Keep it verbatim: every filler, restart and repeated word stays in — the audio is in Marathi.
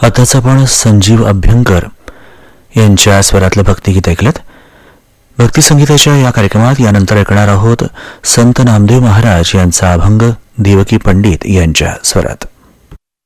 आताच आपण संजीव अभ्यंकर यांच्या स्वरातलं भक्तिगीत ऐकलं. भक्तिसंगीताच्या या कार्यक्रमात यानंतर ऐकणार आहोत संत नामदेव महाराज यांचा अभंग देवकी पंडित यांच्या स्वरात.